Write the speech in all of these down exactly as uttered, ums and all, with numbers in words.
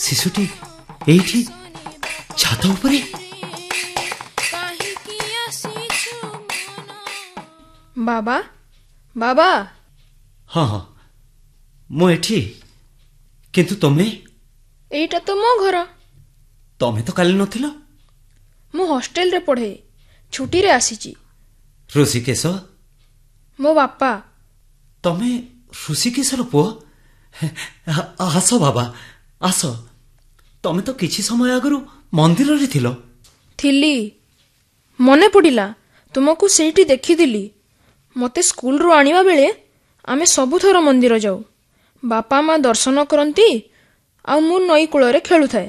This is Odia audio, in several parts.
ଶିଶୁଟି ଏଇଠି ଛାତ ଉପରେ। ବାବା ବାବା। ହଁ ହଁ ମୁଁ ଏଠି, କିନ୍ତୁ ତମେ? ଏଇଟା ତ ମୋ ଘର। ତମେ ତ କାଲି ନଥିଲ। ମୁଁ ହଷ୍ଟେଲରେ ପଢ଼େ, ଛୁଟିରେ ଆସିଛି। ଋଷିକେଶ? ମୋ ବାପା। ତମେ ଋଷିକେଶର ପୁଅ? ଆସ ବାବା ଆସ। ତମେ ତ କିଛି ସମୟ ଆଗରୁ ମନ୍ଦିରରେ ଥିଲ। ଥିଲି, ମନେ ପଡ଼ିଲା ତୁମକୁ ସେଇଠି ଦେଖିଥିଲି। ମୋତେ ସ୍କୁଲରୁ ଆଣିବା ବେଳେ ଆମେ ସବୁଥର ମନ୍ଦିର ଯାଉ। ବାପା ମା ଦର୍ଶନ କରନ୍ତି ଆଉ ମୁଁ ନଈ କୂଳରେ ଖେଳୁଥାଏ।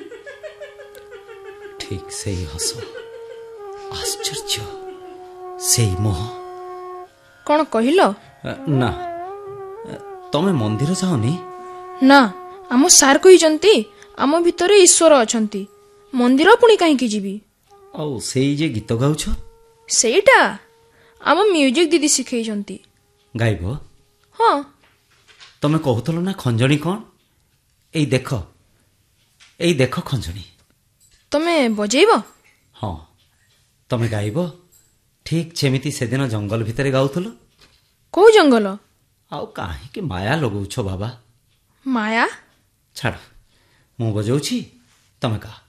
ଠିକ ସେଇ ହସ, ଆଶ୍ଚର୍ଯ୍ୟ ସେଇ ମୋହ। କ'ଣ କହିଲ? ନା, ତମେ ମନ୍ଦିର ଯାଅନି? ନା, ଆମ ସାର୍ କହିଛନ୍ତି ଆମ ଭିତରେ ଈଶ୍ୱର ଅଛନ୍ତି, ମନ୍ଦିର ପୁଣି କାହିଁକି ଯିବି? ଆଉ ସେଇ ଯେ ଗୀତ ଗାଉଛ? ସେଇଟା ଆମ ମ୍ୟୁଜିକ୍ ଦିଦି ଶିଖେଇଛନ୍ତି। ଗାଇବ? ହଁ। ତମେ କହୁଥିଲ ନା ଖଞ୍ଜଣି କ'ଣ? ଏଇ ଦେଖ, ଏଇ ଦେଖ ଖଞ୍ଜଣି। ତମେ ବଜେଇବ? ହଁ। ତମେ ଗାଇବ ଠିକ୍ ଯେମିତି ସେଦିନ ଜଙ୍ଗଲ ଭିତରେ ଗାଉଥିଲ। କୋଉ ଜଙ୍ଗଲ? ଆଉ କାହିଁକି ମାୟା ଲଗଉଛ ବାବା? ମାୟା? ଛାଡ଼, ମୁଁ ବଜାଉଛି, ତମେ ଗାଅ।